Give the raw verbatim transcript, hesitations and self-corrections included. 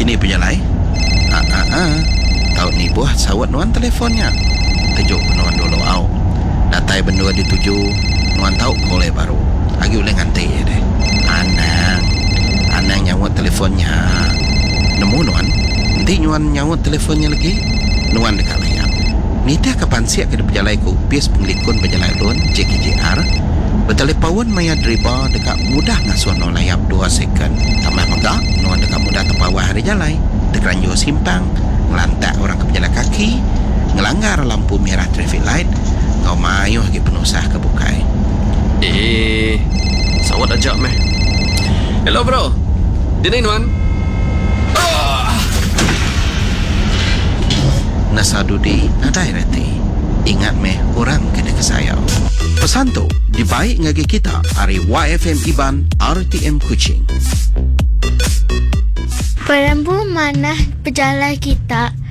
Kini pejalai. Ah ah ah. Tahu ni buah sawat nuan telefonnya. Tujuk nuan dulu au. Datai bendua dituju nuan tahu boleh baru. Agi boleh nganti ya deh. Anang. Anang nyawat telefonnya. Nemu nuan. Nanti nuan nyawat telefonnya lagi. Nuan dekat layar. Nita kapan siap ke pejalai ku upis penglikun pejalai lun J K J R. Bertelepawon maya driba dekat mudah ngasuh no layap dua second. Tambah megak nuan dekat mudah terpawah hari jalai. Terkeranjur simpang. Ngelantak orang ke pejalan kaki, ngelanggar lampu merah traffic light, ngau mayuh lagi penusah ke bukai. Eh, sawat ajak meh. Hello bro, dia ni nuan. Oh! Nasadudi nadai reti. Ingat meh orang kena kesayau. Pesan tu dibaik ngagi kita hari Y F M Iban R T M Kuching. Perempuan mana pejalan kita